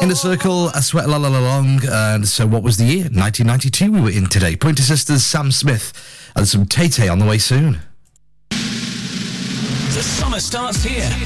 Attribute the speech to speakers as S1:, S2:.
S1: Inner Circle, A Sweat La La La Long. And so what was the year? 1992 we were in today. Pointer Sisters, Sam Smith, and some Tay Tay on the way soon.
S2: The summer starts here.